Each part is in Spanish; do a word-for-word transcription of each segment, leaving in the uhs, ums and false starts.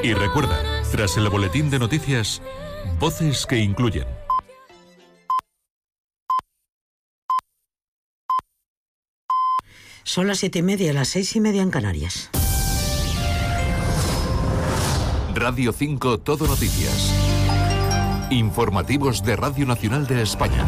Y recuerda, tras el boletín de noticias, voces que incluyen. Son las siete y media, las seis y media en Canarias. Radio cinco Todo Noticias. Informativos de Radio Nacional de España.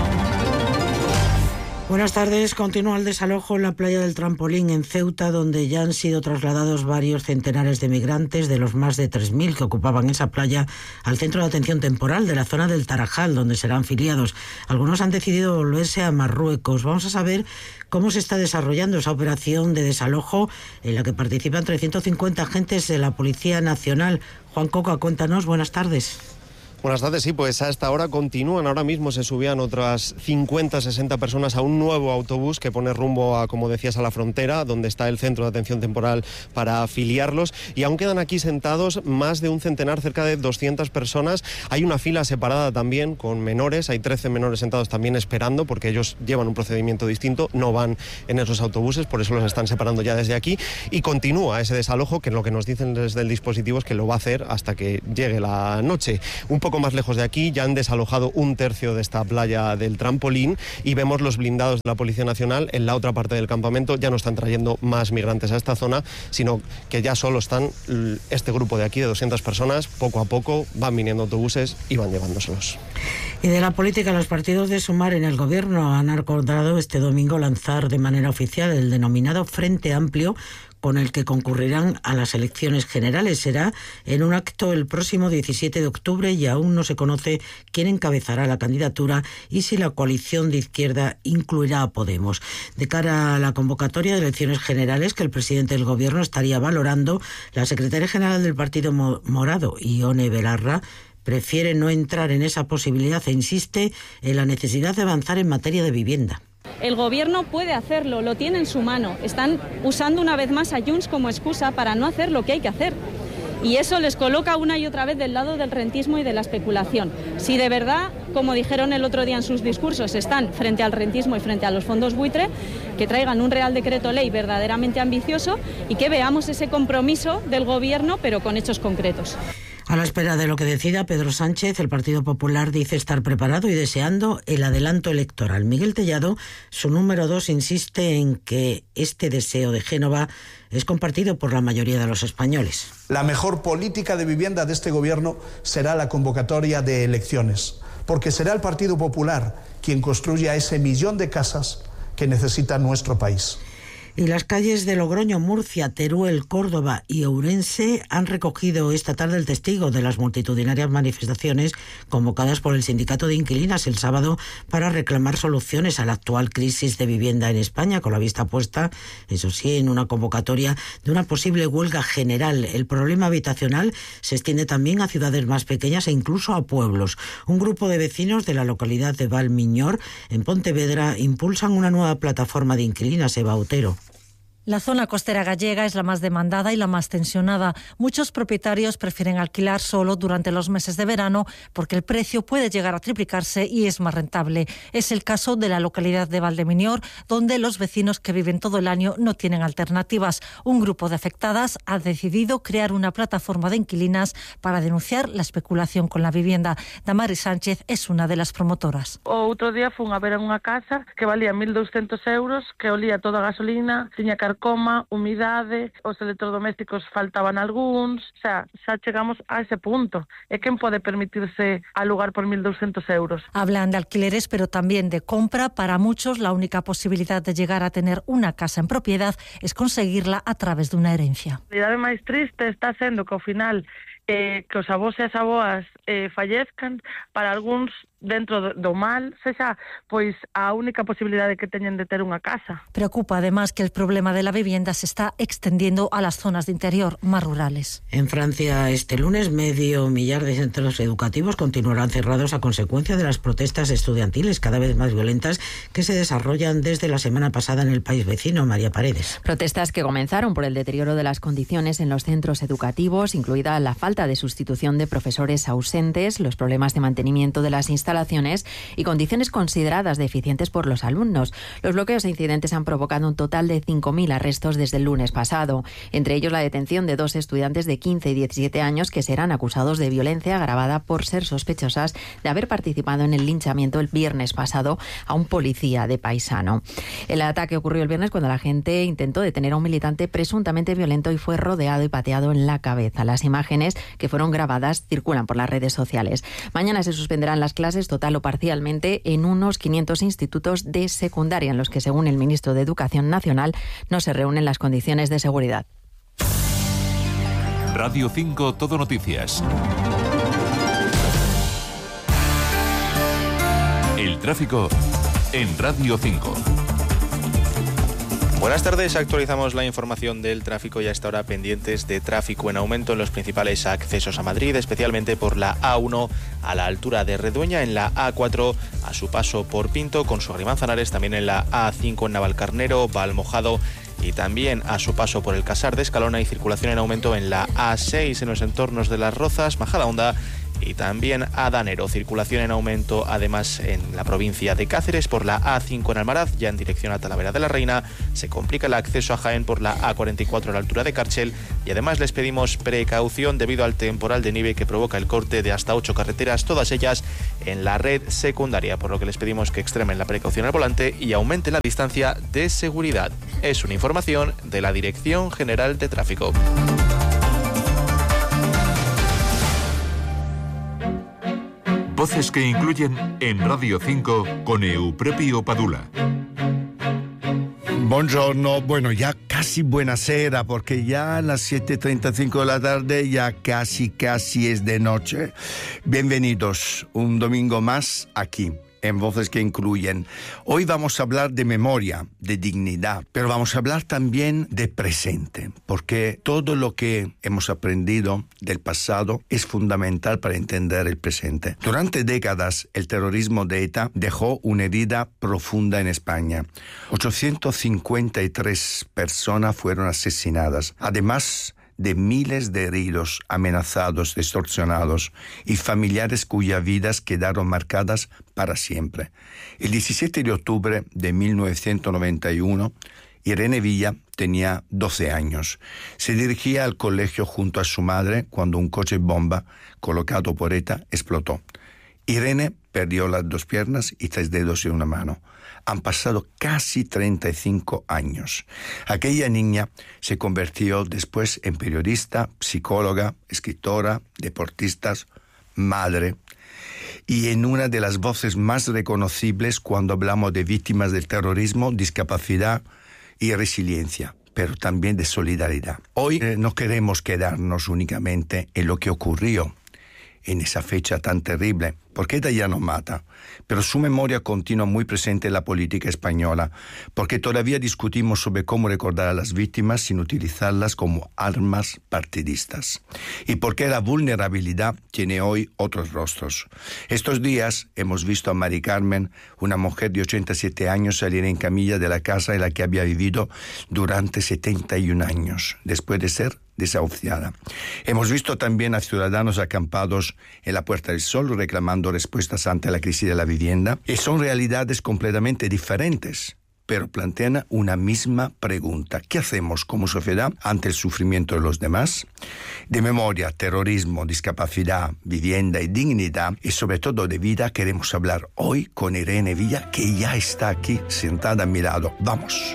Buenas tardes. Continúa el desalojo en la playa del Trampolín en Ceuta, donde ya han sido trasladados varios centenares de migrantes de los más de tres mil que ocupaban esa playa al centro de atención temporal de la zona del Tarajal, donde serán filiados. Algunos han decidido volverse a Marruecos. Vamos a saber cómo se está desarrollando esa operación de desalojo en la que participan trescientos cincuenta agentes de la Policía Nacional. Juan Coca, cuéntanos. Buenas tardes. Buenas tardes, sí, pues a esta hora continúan. Ahora mismo se subían otras cincuenta, sesenta personas a un nuevo autobús que pone rumbo a, como decías, a la frontera, donde está el centro de atención temporal para afiliarlos. Y aún quedan aquí sentados más de un centenar, cerca de doscientas personas. Hay una fila separada también con menores, hay trece menores sentados también esperando, porque ellos llevan un procedimiento distinto, no van en esos autobuses, por eso los están separando ya desde aquí. Y continúa ese desalojo, que lo que nos dicen desde el dispositivo es que lo va a hacer hasta que llegue la noche. Un poco más lejos de aquí ya han desalojado un tercio de esta playa del Trampolín y vemos los blindados de la Policía Nacional en la otra parte del campamento. Ya no están trayendo más migrantes a esta zona, sino que ya solo están este grupo de aquí de doscientas personas. Poco a poco van viniendo autobuses y van llevándoselos. Y de la política, los partidos de Sumar en el Gobierno han acordado este domingo lanzar de manera oficial el denominado Frente Amplio, con el que concurrirán a las elecciones generales. Será en un acto el próximo diecisiete de octubre y aún no se conoce quién encabezará la candidatura y si la coalición de izquierda incluirá a Podemos. De cara a la convocatoria de elecciones generales que el presidente del Gobierno estaría valorando, la secretaria general del Partido Morado, Ione Belarra, prefiere no entrar en esa posibilidad e insiste en la necesidad de avanzar en materia de vivienda. El Gobierno puede hacerlo, lo tiene en su mano. Están usando una vez más a Junts como excusa para no hacer lo que hay que hacer. Y eso les coloca una y otra vez del lado del rentismo y de la especulación. Si de verdad, como dijeron el otro día en sus discursos, están frente al rentismo y frente a los fondos buitre, que traigan un Real Decreto Ley verdaderamente ambicioso y que veamos ese compromiso del Gobierno, pero con hechos concretos. A la espera de lo que decida Pedro Sánchez, el Partido Popular dice estar preparado y deseando el adelanto electoral. Miguel Tellado, su número dos, insiste en que este deseo de Génova es compartido por la mayoría de los españoles. La mejor política de vivienda de este Gobierno será la convocatoria de elecciones, porque será el Partido Popular quien construya ese millón de casas que necesita nuestro país. Y las calles de Logroño, Murcia, Teruel, Córdoba y Ourense han recogido esta tarde el testigo de las multitudinarias manifestaciones convocadas por el Sindicato de Inquilinas el sábado para reclamar soluciones a la actual crisis de vivienda en España, con la vista puesta, eso sí, en una convocatoria de una posible huelga general. El problema habitacional se extiende también a ciudades más pequeñas e incluso a pueblos. Un grupo de vecinos de la localidad de Valmiñor, en Pontevedra, impulsan una nueva plataforma de inquilinas. Eva Otero. La zona costera gallega es la más demandada y la más tensionada. Muchos propietarios prefieren alquilar solo durante los meses de verano porque el precio puede llegar a triplicarse y es más rentable. Es el caso de la localidad de Valdeministor, donde los vecinos que viven todo el año no tienen alternativas. Un grupo de afectadas ha decidido crear una plataforma de inquilinas para denunciar la especulación con la vivienda. Damaris Sánchez es una de las promotoras. Outro día fun a ver en unha casa que valía mil doscientos euros, que olía toda a gasolina, tiña que coma, humidade, os electrodomésticos faltaban algúns, xa, xa chegamos a ese punto. E quen pode permitirse alugar por mil doscientos euros? Hablan de alquileres, pero también de compra. Para muchos, la única posibilidad de llegar a tener una casa en propiedad es conseguirla a través de una herencia. A realidade máis triste está sendo que ao final eh, que os avós e as avoas eh, fallezcan, para algúns dentro do mal, sexa pois a única posibilidade que teñen de ter unha casa. Preocupa además que el problema de la vivienda se está extendiendo a las zonas de interior más rurales. En Francia, este lunes, medio millar de centros educativos continuarán cerrados a consecuencia de las protestas estudiantiles cada vez más violentas que se desarrollan desde la semana pasada en el país vecino. María Paredes. Protestas que comenzaron por el deterioro de las condiciones en los centros educativos, incluida la falta de sustitución de profesores ausentes, los problemas de mantenimiento de las instalaciones instalaciones y condiciones consideradas deficientes por los alumnos. Los bloqueos e incidentes han provocado un total de cinco mil arrestos desde el lunes pasado, entre ellos la detención de dos estudiantes de quince y diecisiete años que serán acusados de violencia agravada por ser sospechosas de haber participado en el linchamiento el viernes pasado a un policía de Paisano. El ataque ocurrió el viernes cuando la gente intentó detener a un militante presuntamente violento y fue rodeado y pateado en la cabeza. Las imágenes que fueron grabadas circulan por las redes sociales. Mañana se suspenderán las clases total o parcialmente en unos quinientos institutos de secundaria en los que, según el ministro de Educación Nacional, no se reúnen las condiciones de seguridad. Radio cinco Todo Noticias. El tráfico en Radio cinco. Buenas tardes, actualizamos la información del tráfico y hasta ahora pendientes de tráfico en aumento en los principales accesos a Madrid, especialmente por la A uno a la altura de Redueña, en la A cuatro a su paso por Pinto, con Sorri Manzanares, también en la A cinco en Navalcarnero, Valmojado y también a su paso por el Casar de Escalona, y circulación en aumento en la A seis en los entornos de Las Rozas, Majadahonda y también a Danero. Circulación en aumento además en la provincia de Cáceres por la A cinco en Almaraz, ya en dirección a Talavera de la Reina. Se complica el acceso a Jaén por la A cuarenta y cuatro a la altura de Cárchel, y además les pedimos precaución debido al temporal de nieve que provoca el corte de hasta ocho carreteras, todas ellas en la red secundaria, por lo que les pedimos que extremen la precaución al volante y aumenten la distancia de seguridad. Es una información de la Dirección General de Tráfico. Voces que incluyen en Radio cinco con Eupropio Padula. Buongiorno, bueno, ya casi buenasera, porque ya a las siete y treinta y cinco de la tarde ya casi, casi es de noche. Bienvenidos un domingo más aquí, en Voces que Incluyen. Hoy vamos a hablar de memoria, de dignidad, pero vamos a hablar también de presente, porque todo lo que hemos aprendido del pasado es fundamental para entender el presente. Durante décadas, el terrorismo de ETA dejó una herida profunda en España. ochocientas cincuenta y tres personas fueron asesinadas, además de miles de heridos, amenazados, extorsionados y familiares cuyas vidas quedaron marcadas para siempre. El diecisiete de octubre de mil novecientos noventa y uno, Irene Villa tenía doce años. Se dirigía al colegio junto a su madre cuando un coche bomba colocado por ETA explotó. Irene perdió las dos piernas y tres dedos en una mano. Han pasado casi treinta y cinco años. Aquella niña se convirtió después en periodista, psicóloga, escritora, deportista, madre, y en una de las voces más reconocibles cuando hablamos de víctimas del terrorismo, discapacidad y resiliencia, pero también de solidaridad. Hoy eh, no queremos quedarnos únicamente en lo que ocurrió en esa fecha tan terrible, porque ETA ya no mata, pero su memoria continúa muy presente en la política española, porque todavía discutimos sobre cómo recordar a las víctimas sin utilizarlas como armas partidistas, y porque la vulnerabilidad tiene hoy otros rostros. Estos días hemos visto a Mari Carmen, una mujer de ochenta y siete años, salir en camilla de la casa en la que había vivido durante setenta y un años, después de ser desahuciada. Hemos visto también a ciudadanos acampados en la Puerta del Sol reclamando respuestas ante la crisis de la vivienda, y son realidades completamente diferentes, pero plantean una misma pregunta. ¿Qué hacemos como sociedad ante el sufrimiento de los demás? De memoria, terrorismo, discapacidad, vivienda y dignidad, y sobre todo de vida, queremos hablar hoy con Irene Villa, que ya está aquí sentada a mi lado. Vamos.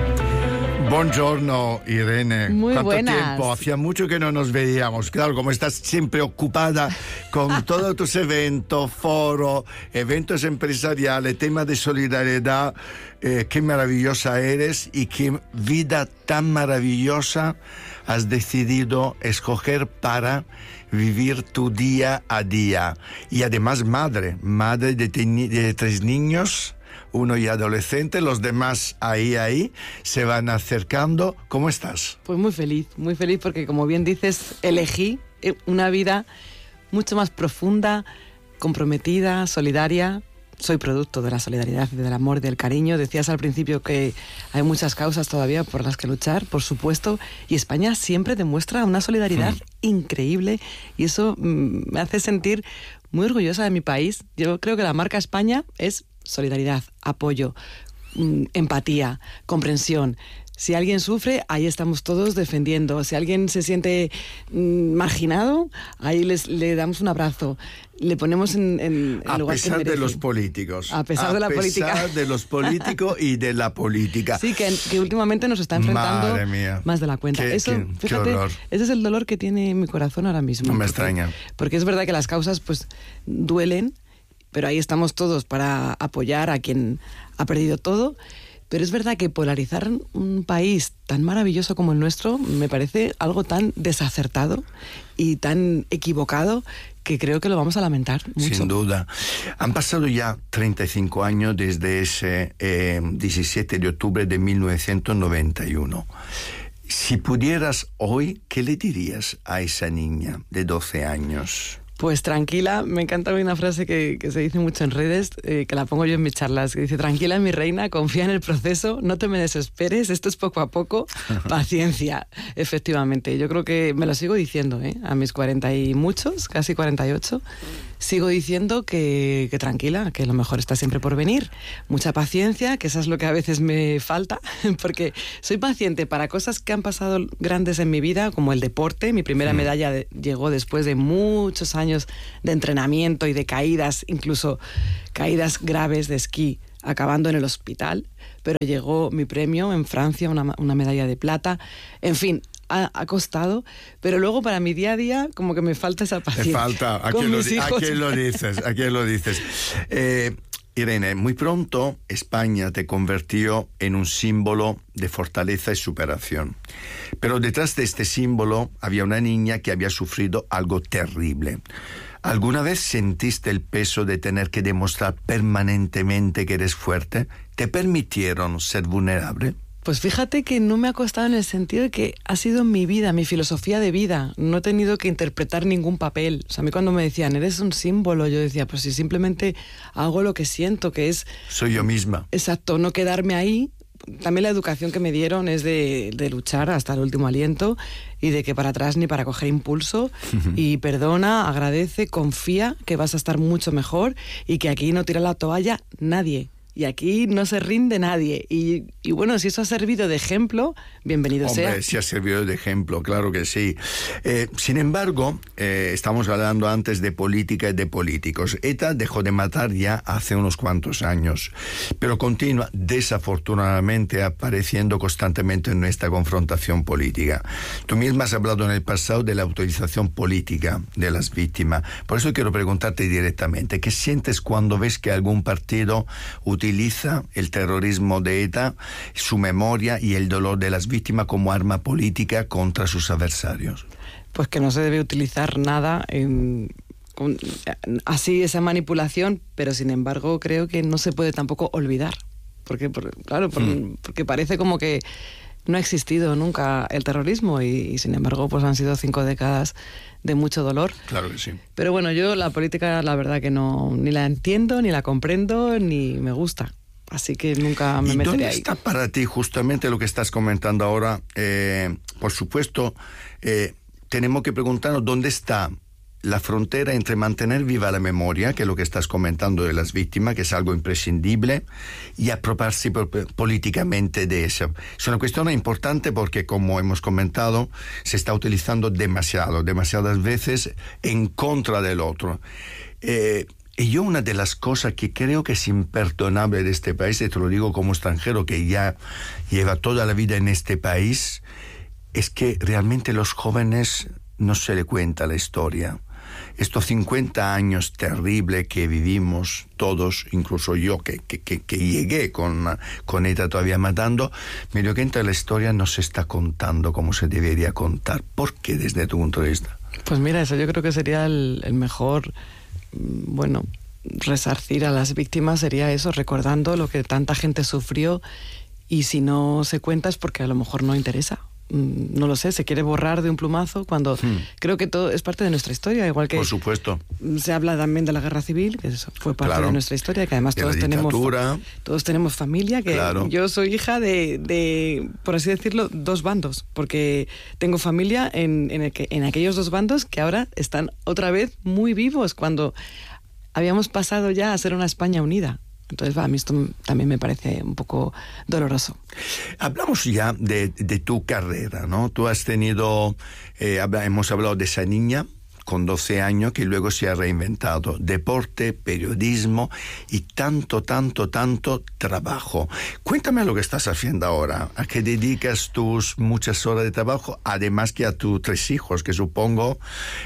Buongiorno, Irene. Muy ¿Cuánto buenas. tiempo? Hacía mucho que no nos veíamos. Claro, como estás siempre ocupada con todos tus eventos, foros, eventos empresariales, temas de solidaridad, eh, qué maravillosa eres y qué vida tan maravillosa has decidido escoger para vivir tu día a día. Y además madre, madre de, te- de tres niños, uno ya adolescente, los demás ahí, ahí, se van acercando. ¿Cómo estás? Pues muy feliz, muy feliz porque, como bien dices, elegí una vida mucho más profunda, comprometida, solidaria, soy producto de la solidaridad, del amor, del cariño. Decías al principio que hay muchas causas todavía por las que luchar, por supuesto, y España siempre demuestra una solidaridad mm. increíble, y eso mm, me hace sentir muy orgullosa de mi país. Yo creo que la marca España es solidaridad, apoyo, mm, empatía, comprensión. Si alguien sufre, ahí estamos todos defendiendo. Si alguien se siente mm, marginado, ahí les, le damos un abrazo. Le ponemos en, en el a lugar que merece. A pesar de los políticos. A pesar a de la pesar política. A pesar de los políticos y de la política. Sí, que, que últimamente nos está enfrentando Madre mía. más de la cuenta. Qué, Eso, qué, fíjate, qué horror. Ese es el dolor que tiene mi corazón ahora mismo. No me porque, extraña. Porque es verdad que las causas pues duelen, pero ahí estamos todos para apoyar a quien ha perdido todo. Pero es verdad que polarizar un país tan maravilloso como el nuestro me parece algo tan desacertado y tan equivocado que creo que lo vamos a lamentar mucho. Sin duda. Han pasado ya treinta y cinco años desde ese eh, diecisiete de octubre de mil novecientos noventa y uno. Si pudieras hoy, ¿qué le dirías a esa niña de doce años? Pues tranquila, me encanta una frase que, que se dice mucho en redes, eh, que la pongo yo en mis charlas, que dice: tranquila mi reina, confía en el proceso, no te me desesperes, esto es poco a poco, paciencia. Efectivamente, yo creo que me lo sigo diciendo, ¿eh? A mis cuarenta y muchos, casi cuarenta y ocho, sigo diciendo que, que tranquila, que lo mejor está siempre por venir, mucha paciencia, que eso es lo que a veces me falta, porque soy paciente para cosas que han pasado grandes en mi vida, como el deporte. Mi primera medalla de, llegó después de muchos años de entrenamiento y de caídas, incluso caídas graves de esquí, acabando en el hospital, pero llegó mi premio en Francia, una, una medalla de plata. En fin, ha, ha costado, pero luego para mi día a día como que me falta esa paciencia. Me falta, ¿a quién lo, lo dices? ¿A quién lo dices? Eh, Irene, muy pronto España te convirtió en un símbolo de fortaleza y superación. Pero detrás de este símbolo había una niña que había sufrido algo terrible. ¿Alguna vez sentiste el peso de tener que demostrar permanentemente que eres fuerte? ¿Te permitieron ser vulnerable? Pues fíjate que no me ha costado en el sentido de que ha sido mi vida, mi filosofía de vida. No he tenido que interpretar ningún papel. O sea, a mí cuando me decían, eres un símbolo, yo decía, pues si simplemente hago lo que siento, que es... Soy yo misma. Exacto, no quedarme ahí. También la educación que me dieron es de, de luchar hasta el último aliento y de que para atrás ni para coger impulso. Uh-huh. Y perdona, agradece, confía que vas a estar mucho mejor y que aquí no tira la toalla nadie. Y aquí no se rinde nadie. Y, y bueno, si eso ha servido de ejemplo, bienvenido Hombre, sea. Hombre, si ha servido de ejemplo, claro que sí. Eh, sin embargo, eh, estamos hablando antes de política y de políticos. ETA dejó de matar ya hace unos cuantos años, pero continúa desafortunadamente apareciendo constantemente en nuestra confrontación política. Tú misma has hablado en el pasado de la utilización política de las víctimas. Por eso quiero preguntarte directamente, ¿qué sientes cuando ves que algún partido utiliza utiliza el terrorismo de ETA, su memoria y el dolor de las víctimas como arma política contra sus adversarios? Pues que no se debe utilizar nada en, con, así, esa manipulación, pero sin embargo creo que no se puede tampoco olvidar, porque, por, claro, por, mm. porque parece como que no ha existido nunca el terrorismo y, y sin embargo pues han sido cinco décadas de mucho dolor. Claro que sí. Pero bueno, yo la política la verdad que no ni la entiendo, ni la comprendo, ni me gusta. Así que nunca me ¿Y meteré dónde ahí. está para ti justamente lo que estás comentando ahora? Eh, por supuesto, eh, tenemos que preguntarnos dónde está la frontera entre mantener viva la memoria, que es lo que estás comentando de las víctimas, que es algo imprescindible, y apropiarse políticamente de eso. Es una cuestión importante porque, como hemos comentado, se está utilizando demasiado, demasiadas veces en contra del otro. Eh, y yo una de las cosas que creo que es imperdonable de este país, y te lo digo como extranjero que ya lleva toda la vida en este país, es que realmente los jóvenes no se le cuenta la historia. Estos cincuenta años terribles que vivimos todos, incluso yo que, que, que, que llegué con, con ETA todavía matando, me doy cuenta que la historia no se está contando como se debería contar. ¿Por qué desde tu punto de vista? Pues mira, eso yo creo que sería el, el mejor, bueno, resarcir a las víctimas sería eso, recordando lo que tanta gente sufrió, y si no se cuenta es porque a lo mejor no interesa. no lo sé, se quiere borrar de un plumazo cuando hmm. creo que todo es parte de nuestra historia, igual que... Por supuesto. Se habla también de la guerra civil, que eso fue parte claro. de nuestra historia, que además todos tenemos, todos tenemos familia, que claro. yo soy hija de, de, por así decirlo, dos bandos, porque tengo familia en, en, el que, en aquellos dos bandos que ahora están otra vez muy vivos, cuando habíamos pasado ya a ser una España unida. Entonces, a mí esto también me parece un poco doloroso. Hablamos ya de, de tu carrera, ¿no? Tú has tenido, eh, hemos hablado de esa niña con doce años que luego se ha reinventado. Deporte, periodismo y tanto, tanto, tanto trabajo. Cuéntame lo que estás haciendo ahora. ¿A qué dedicas tus muchas horas de trabajo? Además que a tus tres hijos, que supongo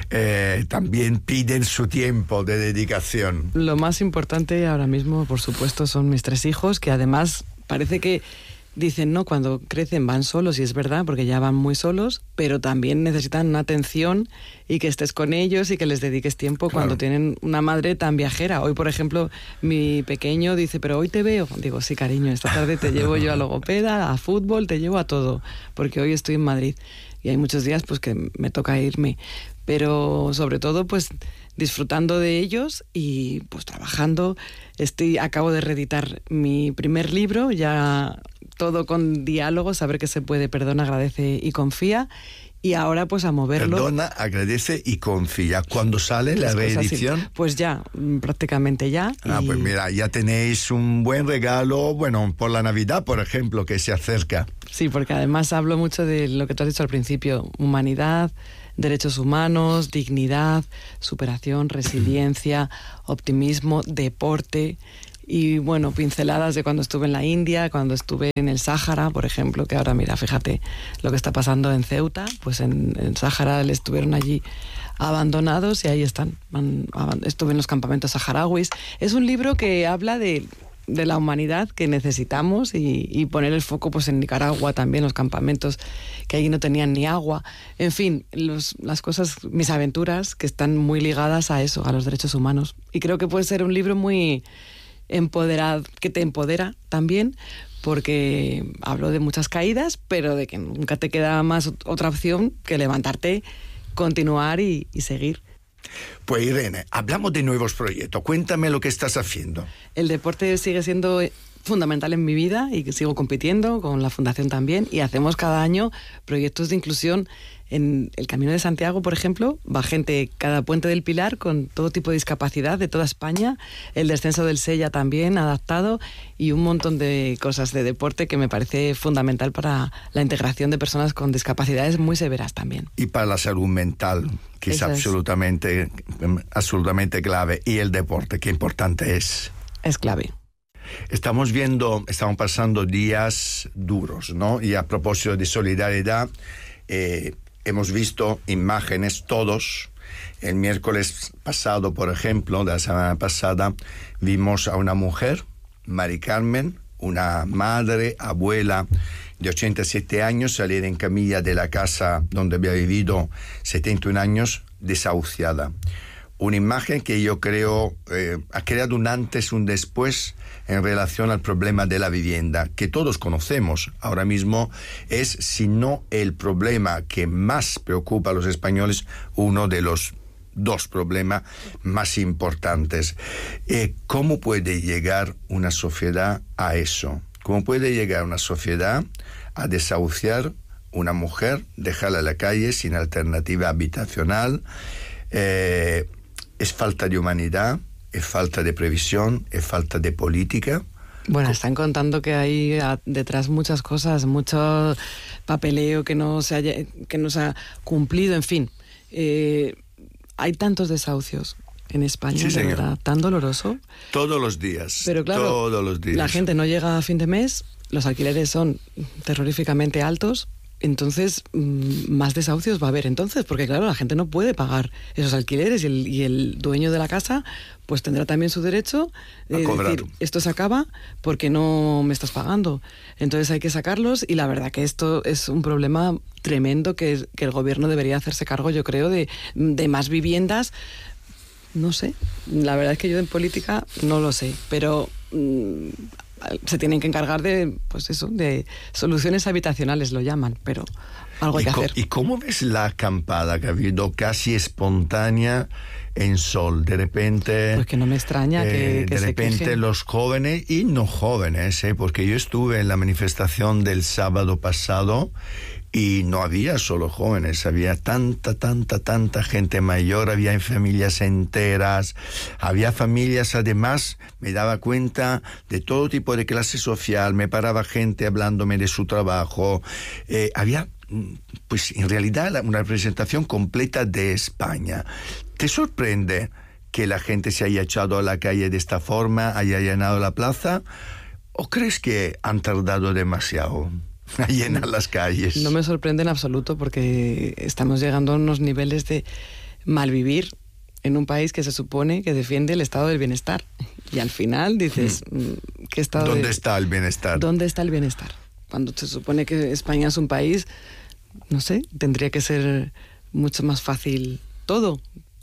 eh, también piden su tiempo de dedicación. Lo más importante ahora mismo, por supuesto, son mis tres hijos, que además parece que dicen, no, cuando crecen van solos, y es verdad, porque ya van muy solos, pero también necesitan una atención y que estés con ellos y que les dediques tiempo claro. cuando tienen una madre tan viajera. Hoy, por ejemplo, mi pequeño dice, pero hoy te veo. Digo, sí, cariño, esta tarde te llevo yo a logopeda, a fútbol, te llevo a todo, porque hoy estoy en Madrid y hay muchos días pues que me toca irme. Pero sobre todo, pues disfrutando de ellos y pues trabajando. Estoy, acabo de reeditar mi primer libro, ya todo con diálogo, saber que se puede, perdona, agradece y confía. Y ahora pues a moverlo. Perdona, agradece y confía. ¿Cuándo sale la reedición? Pues ya, prácticamente ya. Ah, y... pues mira, ya tenéis un buen regalo, bueno, por la Navidad, por ejemplo, que se acerca. Sí, porque además hablo mucho de lo que tú has dicho al principio, humanidad, derechos humanos, dignidad, superación, resiliencia, optimismo, deporte y, bueno, pinceladas de cuando estuve en la India, cuando estuve en el Sáhara, por ejemplo, que ahora, mira, fíjate lo que está pasando en Ceuta, pues en el Sáhara le estuvieron allí abandonados y ahí están. Estuve en los campamentos saharauis. Es un libro que habla de... de la humanidad que necesitamos y, y poner el foco pues en Nicaragua también, los campamentos que allí no tenían ni agua, en fin, los, las cosas, mis aventuras que están muy ligadas a eso, a los derechos humanos, y creo que puede ser un libro muy empoderado, que te empodera también, porque hablo de muchas caídas, pero de que nunca te queda más otra opción que levantarte, continuar y, y seguir. Pues Irene, hablamos de nuevos proyectos. Cuéntame lo que estás haciendo. El deporte sigue siendo fundamental en mi vida y sigo compitiendo con la Fundación también, y hacemos cada año proyectos de inclusión. En el Camino de Santiago, por ejemplo, va gente cada Puente del Pilar con todo tipo de discapacidad de toda España, el descenso del Sella también adaptado y un montón de cosas de deporte que me parece fundamental para la integración de personas con discapacidades muy severas también. Y para la salud mental, que Eso es absolutamente, es. absolutamente clave. Y el deporte, qué importante es. Es clave. Estamos viendo, estamos pasando días duros, ¿no? Y a propósito de solidaridad, eh, hemos visto imágenes todos. El miércoles pasado, por ejemplo, de la semana pasada, vimos a una mujer, Mari Carmen, una madre, abuela de ochenta y siete años, salir en camilla de la casa donde había vivido setenta y un años, desahuciada. Una imagen que yo creo eh, ha creado un antes y un después en relación al problema de la vivienda, que todos conocemos. Ahora mismo es, si no el problema que más preocupa a los españoles, uno de los dos problemas más importantes. Eh, ¿Cómo puede llegar una sociedad a eso? ¿Cómo puede llegar una sociedad a desahuciar una mujer, dejarla en la calle sin alternativa habitacional? Eh, ¿Es falta de humanidad? ¿Es falta de previsión? ¿Es falta de política? Bueno, están contando que hay detrás muchas cosas, mucho papeleo que no se haya, que no se ha cumplido, en fin. Eh, hay tantos desahucios en España, sí, de señor. verdad, tan doloroso. Todos los días. Pero claro, todos los días. La gente no llega a fin de mes, los alquileres son terroríficamente altos. Entonces, más desahucios va a haber entonces, porque claro, la gente no puede pagar esos alquileres y el, y el dueño de la casa pues tendrá también su derecho de decir, esto se acaba porque no me estás pagando. Entonces hay que sacarlos, y la verdad que esto es un problema tremendo que, que el gobierno debería hacerse cargo, yo creo, de, de más viviendas. No sé, la verdad es que yo en política no lo sé, pero... Mmm, se tienen que encargar de, pues eso, de soluciones habitacionales, lo llaman, pero algo hay que hacer. ¿Y cómo ves la acampada que ha habido casi espontánea en Sol? De repente... Pues que no me extraña que, eh, que de se repente quejen. los jóvenes, y no jóvenes, eh, porque yo estuve en la manifestación del sábado pasado y no había solo jóvenes, había tanta, tanta, tanta gente mayor, había familias enteras, había familias, además, me daba cuenta de todo tipo de clase social, me paraba gente hablándome de su trabajo, eh, había, pues en realidad, una representación completa de España. ¿Te sorprende que la gente se haya echado a la calle de esta forma, haya llenado la plaza? ¿O crees que han tardado demasiado a llenar las calles? No me sorprende en absoluto, porque estamos llegando a unos niveles de malvivir en un país que se supone que defiende el estado del bienestar. Y al final dices, hmm. ¿qué estado ¿Dónde de... está el bienestar? ¿Dónde está el bienestar? Cuando se supone que España es un país, no sé, tendría que ser mucho más fácil todo.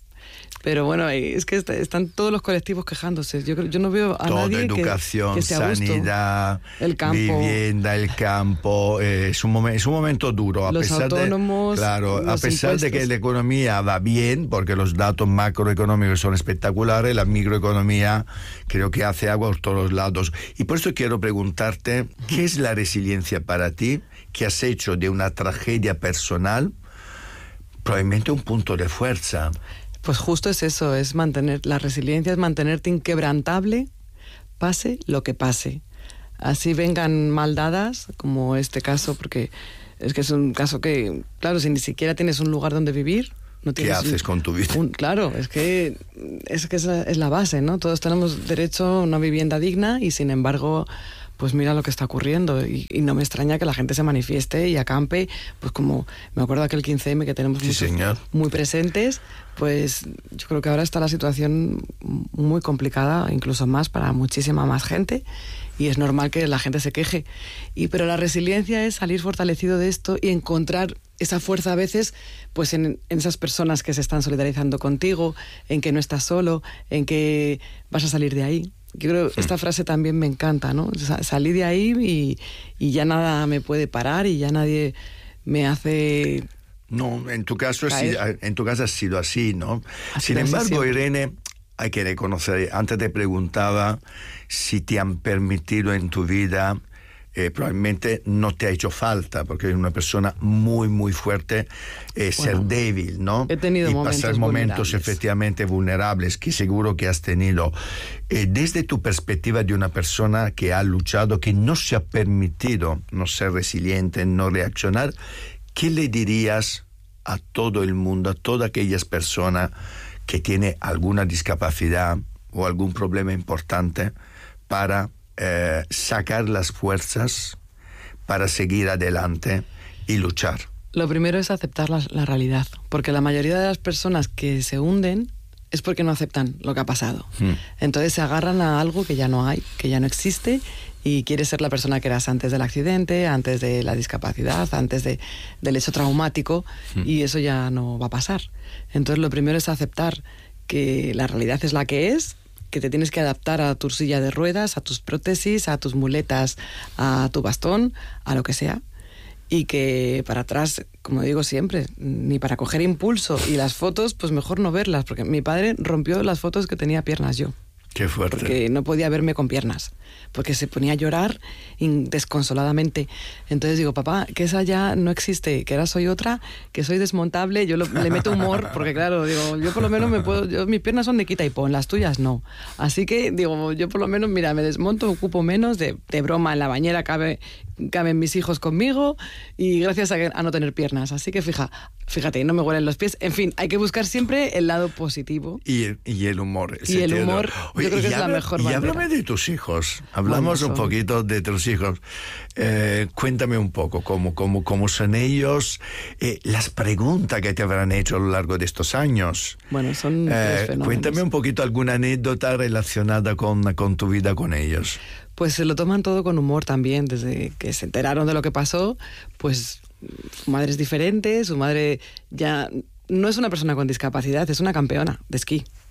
Pero bueno, es que están todos los colectivos quejándose. Yo, yo no veo a Todo, nadie educación, que, que esté a gusto. sanidad, el campo, vivienda, el campo. Eh, es, un momen, es un momento duro. A los pesar autónomos, de, claro, los a pesar impuestos. de que la economía va bien, porque los datos macroeconómicos son espectaculares, la microeconomía creo que hace agua por todos lados. Y por eso quiero preguntarte, ¿qué es la resiliencia para ti? ¿Qué has hecho de una tragedia personal? Probablemente un punto de fuerza. Pues justo es eso, es mantener, la resiliencia es mantenerte inquebrantable, pase lo que pase. Así vengan mal dadas, como este caso, porque es que es un caso que, claro, si ni siquiera tienes un lugar donde vivir, no tienes... ¿Qué haces un, con tu vida? Un, claro, es que, es que es la, es la base, ¿no? Todos tenemos derecho a una vivienda digna y, sin embargo, pues mira lo que está ocurriendo, y, y no me extraña que la gente se manifieste y acampe, pues como me acuerdo de aquel quince eme que tenemos sí, señor. muy presentes, pues yo creo que ahora está la situación muy complicada, incluso más para muchísima más gente, y es normal que la gente se queje. Y pero la resiliencia es salir fortalecido de esto y encontrar esa fuerza a veces pues en, en esas personas que se están solidarizando contigo, en que no estás solo, en que vas a salir de ahí. Yo creo que esta frase también me encanta, ¿no? Salí de ahí y, y ya nada me puede parar y ya nadie me hace... No, en tu caso, caer. en tu caso ha sido así, ¿no? Ha Sin sido así embargo, siempre. Irene, hay que reconocer, antes te preguntaba si te han permitido en tu vida, eh, probablemente no te ha hecho falta, porque eres una persona muy, muy fuerte, eh, ser Bueno, débil, ¿no? he tenido y momentos pasar momentos vulnerables. efectivamente vulnerables, que seguro que has tenido. Eh, desde tu perspectiva de una persona que ha luchado, que no se ha permitido no ser resiliente, no reaccionar, ¿qué le dirías a todo el mundo, a todas aquellas personas que tiene alguna discapacidad o algún problema importante para eh, sacar las fuerzas para seguir adelante y luchar? Lo primero es aceptar la, la realidad, porque la mayoría de las personas que se hunden es porque no aceptan lo que ha pasado. Mm. Entonces se agarran a algo que ya no hay, que ya no existe, y quieres ser la persona que eras antes del accidente, antes de la discapacidad, antes de, del hecho traumático, mm. y eso ya no va a pasar. Entonces lo primero es aceptar que la realidad es la que es, que te tienes que adaptar a tu silla de ruedas, a tus prótesis, a tus muletas, a tu bastón, a lo que sea. Y que para atrás, como digo siempre, ni para coger impulso. Y las fotos, pues mejor no verlas, porque mi padre rompió las fotos que tenía piernas yo. Qué fuerte. Porque no podía verme con piernas, porque se ponía a llorar desconsoladamente. Entonces digo, papá, que esa ya no existe, que ahora soy otra, que soy desmontable. Yo lo, le meto humor, porque claro, digo, yo por lo menos me puedo, yo, mis piernas son de quita y pon, las tuyas no. Así que digo, yo por lo menos, mira, me desmonto, ocupo menos, de, de broma en la bañera cabe, caben mis hijos conmigo, y gracias a, a no tener piernas. Así que fija, fíjate, no me huelen los pies. En fin, hay que buscar siempre el lado positivo. Y el, y el humor. El y el humor, Oye, yo creo que es habla, la mejor y manera. háblame de tus hijos. Hablamos Bueno, un poquito de tus hijos. Eh, cuéntame un poco cómo, cómo, cómo son ellos, eh, las preguntas que te habrán hecho a lo largo de estos años. Bueno, son eh, tres Cuéntame un poquito alguna anécdota relacionada con, con tu vida con ellos. Pues se lo toman todo con humor también, desde que se enteraron de lo que pasó, pues su madre es diferente, su madre ya no es una persona con discapacidad, es una campeona de esquí.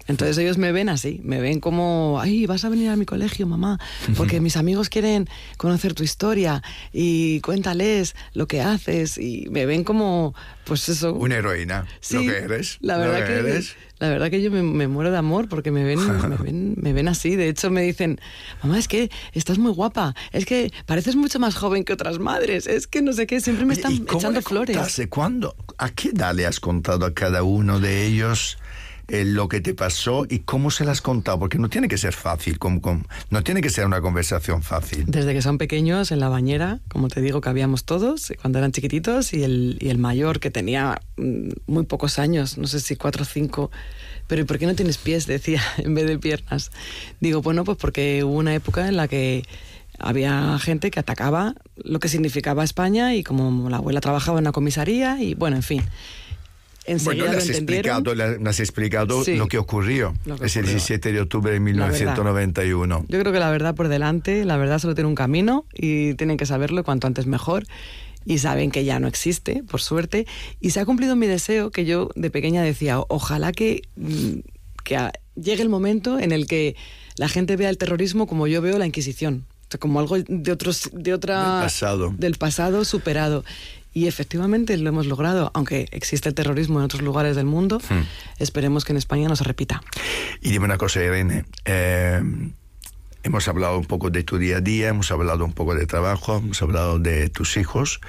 Entonces ellos me ven así, me ven como, ay, vas a venir a mi colegio, mamá, porque mis amigos quieren conocer tu historia y cuéntales lo que haces, y me ven como, pues eso. Una heroína, sí, lo que eres. La verdad, lo que, que, eres. la verdad que yo me, me muero de amor porque me ven, me, ven, me ven así. De hecho me dicen, mamá, es que estás muy guapa, es que pareces mucho más joven que otras madres, es que no sé qué, siempre me están echando flores. ¿Cuándo? ¿A qué edad le has contado a cada uno de ellos Eh, lo que te pasó y cómo se las has contado? Porque no tiene que ser fácil, como, como, no tiene que ser una conversación fácil. Desde que son pequeños, en la bañera, como te digo, cabíamos todos cuando eran chiquititos, y el, y el mayor, que tenía mm, muy pocos años, no sé si cuatro o cinco, pero ¿y por qué no tienes pies?, decía, en vez de piernas. Digo, bueno, pues porque hubo una época en la que había gente que atacaba lo que significaba España, y como la abuela trabajaba en una comisaría, y bueno, en fin. Enseguida bueno, le has, lo explicado, le has explicado sí, lo que ocurrió lo que ese ocurrió. diecisiete de octubre de mil novecientos noventa y uno. Yo creo que la verdad por delante, la verdad solo tiene un camino y tienen que saberlo cuanto antes mejor, y saben que ya no existe, por suerte, y se ha cumplido mi deseo que yo de pequeña decía, ojalá que, que llegue el momento en el que la gente vea el terrorismo como yo veo la Inquisición, o sea, como algo de, otros, de otra, del pasado. del pasado superado. Y efectivamente lo hemos logrado, aunque existe el terrorismo en otros lugares del mundo, hmm. esperemos que en España no se repita. Y dime una cosa, Irene, eh, hemos hablado un poco de tu día a día, hemos hablado un poco de trabajo, hemos hablado de tus hijos,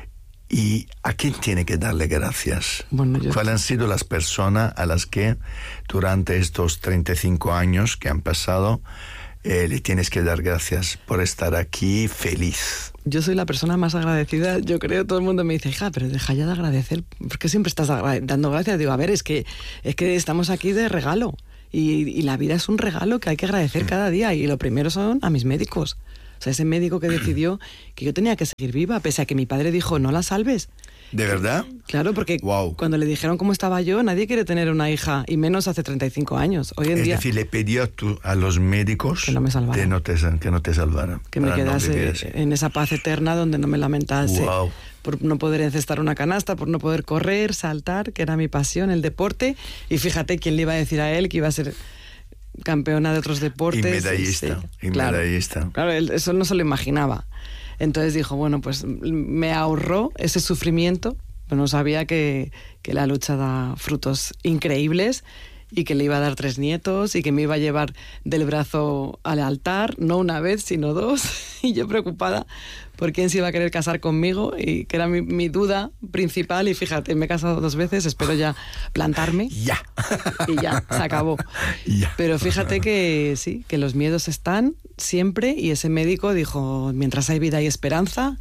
¿y a quién tiene que darle gracias? Bueno, yo... ¿Cuáles han sido las personas a las que durante estos treinta y cinco años que han pasado eh, le tienes que dar gracias por estar aquí feliz? Yo soy la persona más agradecida, yo creo. Todo el mundo me dice, hija, pero deja ya de agradecer, ¿por qué siempre estás dando gracias? Digo, a ver, es que, es que estamos aquí de regalo, y, y la vida es un regalo que hay que agradecer cada día, y lo primero son a mis médicos. O sea, ese médico que decidió que yo tenía que seguir viva, pese a que mi padre dijo, no la salves. ¿De verdad? Claro, porque wow. cuando le dijeron cómo estaba yo, nadie quiere tener una hija, y menos hace treinta y cinco años. Hoy en es día, decir, le pidió a, tu, a los médicos que no me salvaran, de no te, que no te salvaran, que me quedase no en esa paz eterna donde no me lamentase wow. por no poder encestar una canasta, por no poder correr, saltar, que era mi pasión, el deporte. Y fíjate quién le iba a decir a él que iba a ser campeona de otros deportes. Y medallista. Sí, y claro, medallista. Claro, él eso no se lo imaginaba. Entonces dijo, bueno, pues me ahorró ese sufrimiento. No sabía que, que la lucha da frutos increíbles, y que le iba a dar tres nietos, y que me iba a llevar del brazo al altar, no una vez, sino dos. Y yo preocupada por quién se iba a querer casar conmigo, y que era mi, mi duda principal. Y fíjate, me he casado dos veces, espero ya plantarme. Ya. Y ya, se acabó. Ya. Pero fíjate que sí, que los miedos están siempre, y ese médico dijo, mientras hay vida hay esperanza,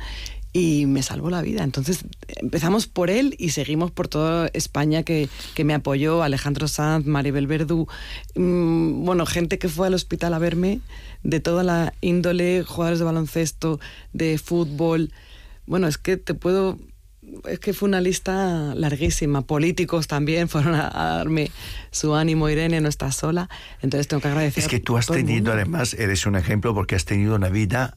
y me salvó la vida. Entonces empezamos por él y seguimos por toda España que, que me apoyó, Alejandro Sanz, Maribel Verdú, mmm, bueno, gente que fue al hospital a verme, de toda la índole, jugadores de baloncesto, de fútbol. Bueno, es que te puedo... Es que fue una lista larguísima. Políticos también fueron a, a darme su ánimo. Irene, no estás sola. Entonces tengo que agradecer. Es que tú has tenido, además, eres un ejemplo porque has tenido una vida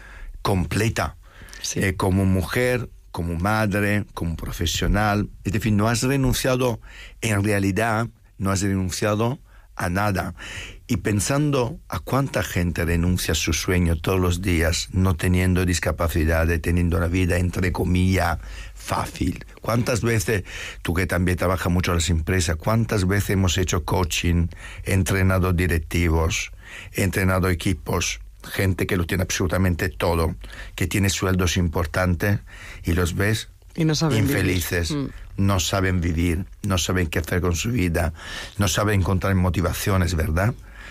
completa. Sí. Eh, como mujer, como madre, como profesional. Es decir, no has renunciado, en realidad, no has renunciado a nada. Y pensando a cuánta gente renuncia a su sueño todos los días, no teniendo discapacidad, teniendo una vida, entre comillas, fácil. ¿Cuántas veces, tú que también trabajas mucho en las empresas, cuántas veces hemos hecho coaching, entrenado directivos, entrenado equipos, gente que lo tiene absolutamente todo, que tiene sueldos importantes, y los ves y no saben infelices, vivir. no saben vivir, no saben qué hacer con su vida, no saben encontrar motivaciones, ¿verdad?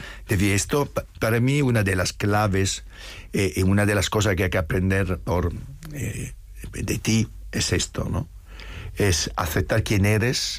Y esto, para mí, una de las claves eh, y una de las cosas que hay que aprender por, eh, de ti es esto, ¿no? Es aceptar quién eres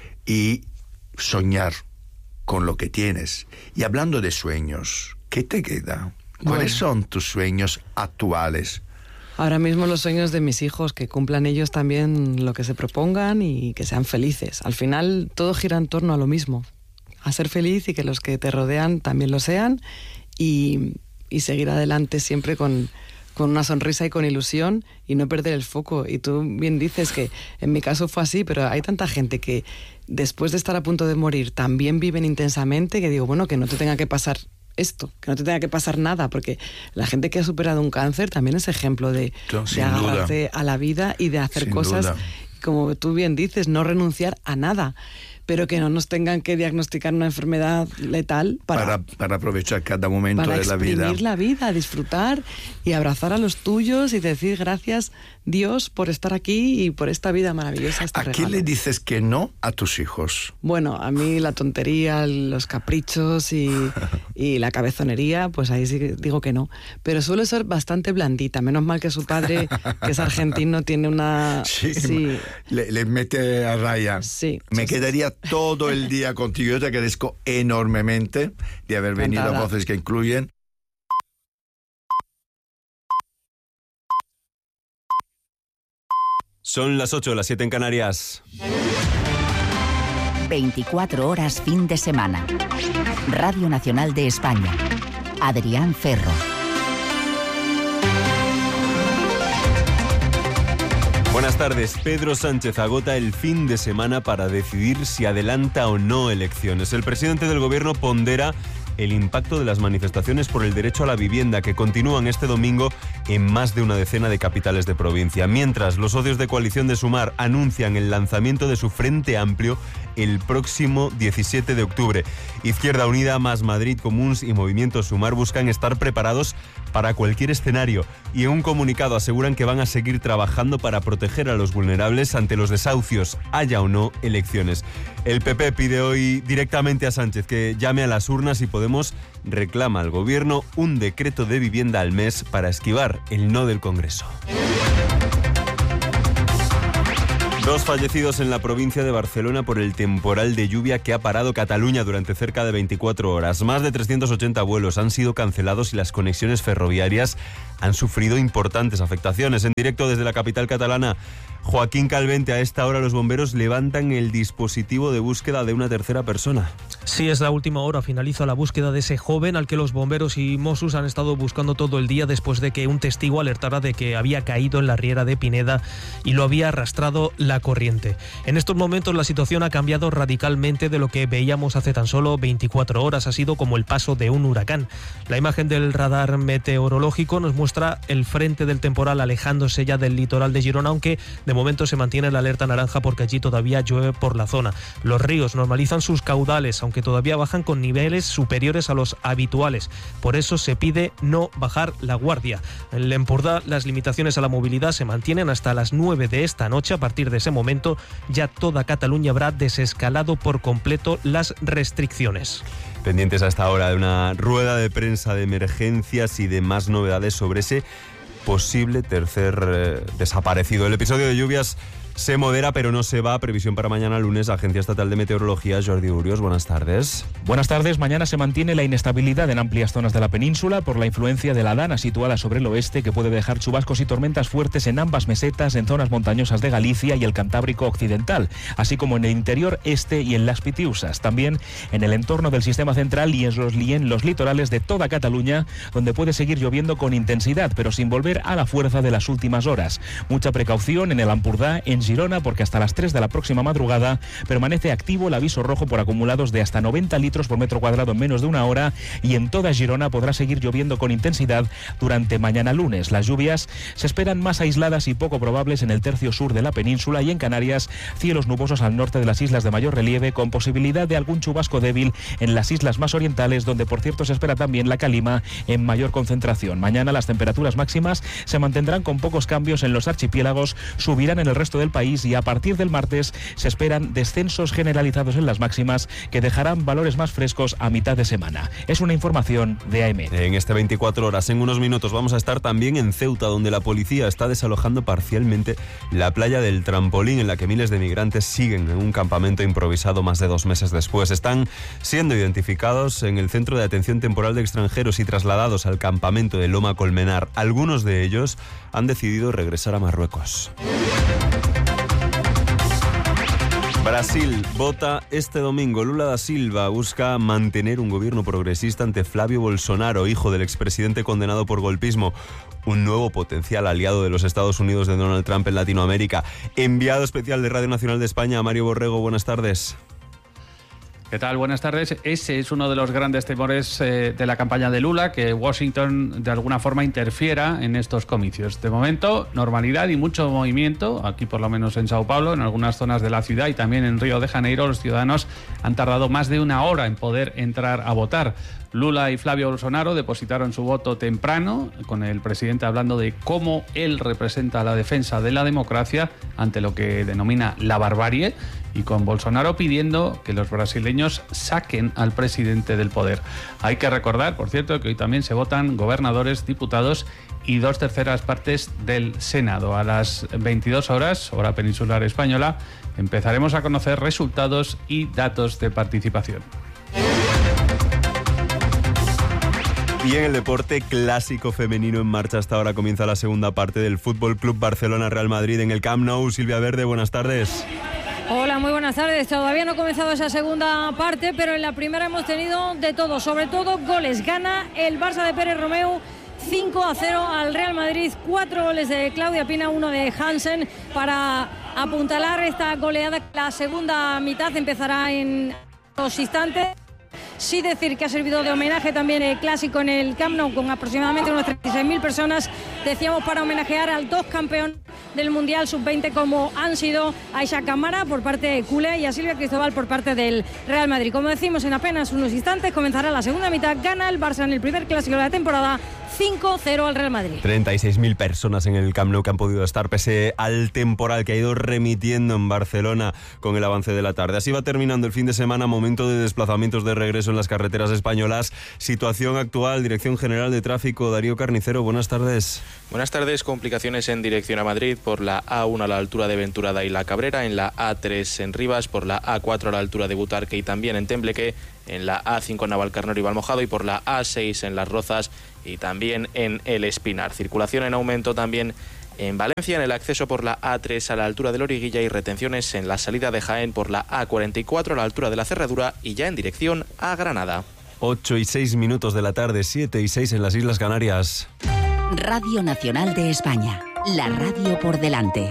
y soñar con lo que tienes. Y hablando de sueños, ¿qué te queda? ¿Cuáles bueno. son tus sueños actuales? Ahora mismo los sueños de mis hijos, que cumplan ellos también lo que se propongan y que sean felices. Al final todo gira en torno a lo mismo, a ser feliz, y que los que te rodean también lo sean, y, y seguir adelante siempre con, con una sonrisa y con ilusión y no perder el foco. Y tú bien dices que en mi caso fue así, pero hay tanta gente que después de estar a punto de morir también viven intensamente, que digo, bueno, que no te tenga que pasar esto, que no te tenga que pasar nada, porque la gente que ha superado un cáncer también es ejemplo de, no, de agarrarse a la vida y de hacer sin cosas, duda. Como tú bien dices, no renunciar a nada, pero que no nos tengan que diagnosticar una enfermedad letal para, para, para aprovechar cada momento para de la vida. exprimir la vida, disfrutar y abrazar a los tuyos y decir gracias, Dios, por estar aquí y por esta vida maravillosa. Este ¿A regalo. quién le dices que no a tus hijos? Bueno, a mí la tontería, los caprichos y, y la cabezonería, pues ahí sí que digo que no. Pero suele ser bastante blandita. Menos mal que su padre, que es argentino, tiene una... Sí, sí. Le, le mete a raya. Sí. Me sí, quedaría sí. todo el día contigo. Yo te agradezco enormemente de haber venido a Encantada. Voces que Incluyen. Son las ocho, las siete en Canarias. veinticuatro horas fin de semana. Radio Nacional de España. Adrián Ferro. Buenas tardes. Pedro Sánchez agota el fin de semana para decidir si adelanta o no elecciones. El presidente del gobierno pondera el impacto de las manifestaciones por el derecho a la vivienda que continúan este domingo en más de una decena de capitales de provincia. Mientras, los socios de coalición de Sumar anuncian el lanzamiento de su Frente Amplio el próximo diecisiete de octubre. Izquierda Unida, Más Madrid, Comuns y Movimiento Sumar buscan estar preparados para cualquier escenario y en un comunicado aseguran que van a seguir trabajando para proteger a los vulnerables ante los desahucios, haya o no elecciones. El P P pide hoy directamente a Sánchez que llame a las urnas y Podemos reclama al gobierno un decreto de vivienda al mes para esquivar el no del Congreso. Dos fallecidos en la provincia de Barcelona por el temporal de lluvia que ha parado Cataluña durante cerca de veinticuatro horas. Más de trescientos ochenta vuelos han sido cancelados y las conexiones ferroviarias han sufrido importantes afectaciones. En directo desde la capital catalana, Joaquín Calvente, a esta hora los bomberos levantan el dispositivo de búsqueda de una tercera persona. Sí, es la última hora. Finaliza la búsqueda de ese joven al que los bomberos y Mossos han estado buscando todo el día después de que un testigo alertara de que había caído en la riera de Pineda y lo había arrastrado la corriente. En estos momentos la situación ha cambiado radicalmente de lo que veíamos hace tan solo veinticuatro horas. Ha sido como el paso de un huracán. La imagen del radar meteorológico nos muestra el frente del temporal alejándose ya del litoral de Girona, aunque de momento se mantiene la alerta naranja porque allí todavía llueve por la zona. Los ríos normalizan sus caudales, aunque todavía bajan con niveles superiores a los habituales. Por eso se pide no bajar la guardia. En el Empordà las limitaciones a la movilidad se mantienen hasta las nueve de esta noche. A partir de ese momento ya toda Cataluña habrá desescalado por completo las restricciones. Pendientes a esta hora de una rueda de prensa de emergencias y de más novedades sobre ese posible tercer eh, desaparecido. El episodio de lluvias se modera, pero no se va. Previsión para mañana lunes. Agencia Estatal de Meteorología, Jordi Urios, buenas tardes. Buenas tardes. Mañana se mantiene la inestabilidad en amplias zonas de la península por la influencia de la Dana situada sobre el oeste, que puede dejar chubascos y tormentas fuertes en ambas mesetas, en zonas montañosas de Galicia y el Cantábrico occidental, así como en el interior este y en las Pitiusas. También en el entorno del sistema central y en los, y en los litorales de toda Cataluña, donde puede seguir lloviendo con intensidad, pero sin volver a la fuerza de las últimas horas. Mucha precaución en el Ampurdá, en Girona, porque hasta las tres de la próxima madrugada permanece activo el aviso rojo por acumulados de hasta noventa litros por metro cuadrado en menos de una hora, y en toda Girona podrá seguir lloviendo con intensidad durante mañana lunes. Las lluvias se esperan más aisladas y poco probables en el tercio sur de la península, y en Canarias cielos nubosos al norte de las islas de mayor relieve, con posibilidad de algún chubasco débil en las islas más orientales, donde por cierto se espera también la calima en mayor concentración. Mañana las temperaturas máximas se mantendrán con pocos cambios en los archipiélagos, subirán en el resto del país, y a partir del martes se esperan descensos generalizados en las máximas que dejarán valores más frescos a mitad de semana. Es una información de A M. En este veinticuatro horas, en unos minutos, vamos a estar también en Ceuta, donde la policía está desalojando parcialmente la playa del Trampolín, en la que miles de migrantes siguen en un campamento improvisado más de dos meses después. Están siendo identificados en el Centro de Atención Temporal de Extranjeros y trasladados al campamento de Loma Colmenar. Algunos de ellos han decidido regresar a Marruecos. Brasil vota este domingo. Lula da Silva busca mantener un gobierno progresista ante Flavio Bolsonaro, hijo del expresidente condenado por golpismo. Un nuevo potencial aliado de los Estados Unidos de Donald Trump en Latinoamérica. Enviado especial de Radio Nacional de España, Mario Borrego, buenas tardes. ¿Qué tal? Buenas tardes. Ese es uno de los grandes temores eh, de la campaña de Lula, que Washington de alguna forma interfiera en estos comicios. De momento, normalidad y mucho movimiento, aquí por lo menos en Sao Paulo, en algunas zonas de la ciudad y también en Río de Janeiro. Los ciudadanos han tardado más de una hora en poder entrar a votar. Lula y Flavio Bolsonaro depositaron su voto temprano, con el presidente hablando de cómo él representa la defensa de la democracia ante lo que denomina la barbarie, y con Bolsonaro pidiendo que los brasileños saquen al presidente del poder. Hay que recordar, por cierto, que hoy también se votan gobernadores, diputados y dos terceras partes del Senado. A las veintidós horas, hora peninsular española, empezaremos a conocer resultados y datos de participación. Y en el deporte, clásico femenino en marcha. Hasta ahora comienza la segunda parte del Fútbol Club Barcelona-Real Madrid en el Camp Nou. Silvia Verde, buenas tardes. Hola, muy buenas tardes. Todavía no ha comenzado esa segunda parte, pero en la primera hemos tenido de todo, sobre todo goles. Gana el Barça de Pérez Romeu cinco a cero al Real Madrid, cuatro goles de Claudia Pina, uno de Hansen, para apuntalar esta goleada. La segunda mitad empezará en dos instantes. Sí decir que ha servido de homenaje también el clásico en el Camp Nou, con aproximadamente unas treinta y seis mil personas, decíamos, para homenajear al dos campeón del Mundial sub veinte como han sido Aisha Camara por parte de culé y a Silvia Cristóbal por parte del Real Madrid. Como decimos, en apenas unos instantes comenzará la segunda mitad. Gana el Barça en el primer clásico de la temporada, cinco cero al Real Madrid. treinta y seis mil personas en el Camp Nou que han podido estar pese al temporal que ha ido remitiendo en Barcelona con el avance de la tarde. Así va terminando el fin de semana, momento de desplazamientos de regreso en las carreteras españolas. Situación actual, Dirección General de Tráfico, Darío Carnicero, buenas tardes. Buenas tardes. Complicaciones en dirección a Madrid por la A uno a la altura de Venturada y La Cabrera, en la A tres en Rivas, por la A cuatro a la altura de Butarque y también en Tembleque, en la A cinco en Navalcarnero y Valmojado y por la A seis en Las Rozas y también en El Espinar. Circulación en aumento también en Valencia, en el acceso por la A tres a la altura de Loriguilla y retenciones en la salida de Jaén por la A cuarenta y cuatro a la altura de la Cerradura y ya en dirección a Granada. ocho y seis minutos de la tarde, siete y seis en las Islas Canarias. Radio Nacional de España, la radio por delante.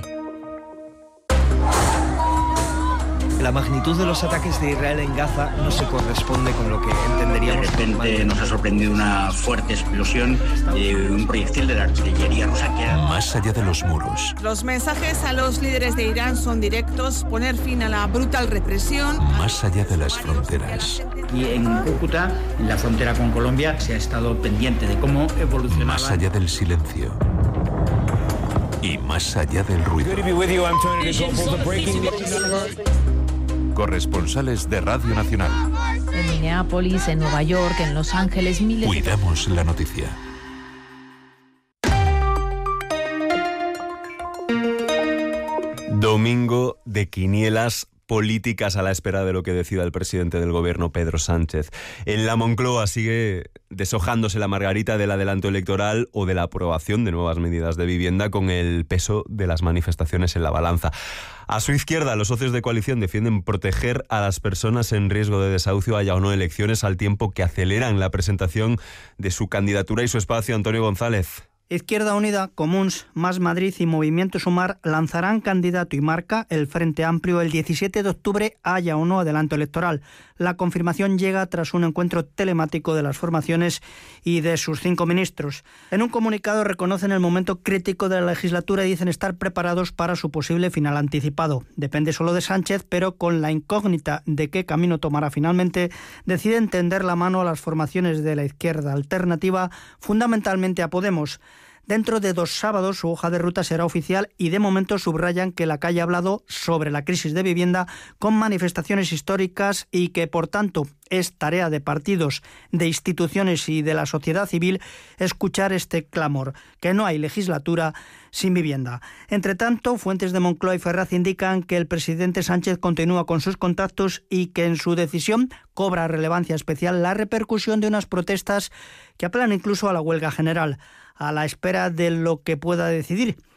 La magnitud de los ataques de Israel en Gaza no se corresponde con lo que entenderíamos. De repente nos ha sorprendido una fuerte explosión de un proyectil de la artillería rusa que... Más allá de los muros. Los mensajes a los líderes de Irán son directos: poner fin a la brutal represión. Más allá de las fronteras. Y en Cúcuta, en la frontera con Colombia, se ha estado pendiente de cómo evolucionaba. Más allá del silencio. Y más allá del ruido. Corresponsales de Radio Nacional. En Minneapolis, en Nueva York, en Los Ángeles, miles. Cuidamos la noticia. Domingo de quinielas políticas a la espera de lo que decida el presidente del gobierno, Pedro Sánchez. En la Moncloa sigue deshojándose la margarita del adelanto electoral o de la aprobación de nuevas medidas de vivienda, con el peso de las manifestaciones en la balanza. A su izquierda, los socios de coalición defienden proteger a las personas en riesgo de desahucio, haya o no elecciones, al tiempo que aceleran la presentación de su candidatura y su espacio. Antonio González. Izquierda Unida, Comuns, Más Madrid y Movimiento Sumar lanzarán candidato y marca el Frente Amplio el diecisiete de octubre, haya o no adelanto electoral. La confirmación llega tras un encuentro telemático de las formaciones y de sus cinco ministros. En un comunicado reconocen el momento crítico de la legislatura y dicen estar preparados para su posible final anticipado. Depende solo de Sánchez, pero con la incógnita de qué camino tomará finalmente, deciden tender la mano a las formaciones de la izquierda alternativa, fundamentalmente a Podemos. Dentro de dos sábados su hoja de ruta será oficial y de momento subrayan que la calle ha hablado sobre la crisis de vivienda con manifestaciones históricas y que, por tanto, es tarea de partidos, de instituciones y de la sociedad civil escuchar este clamor, que no hay legislatura sin vivienda. Entre tanto, fuentes de Moncloa y Ferraz indican que el presidente Sánchez continúa con sus contactos y que en su decisión cobra relevancia especial la repercusión de unas protestas que apelan incluso a la huelga general. A la espera de lo que pueda decidir,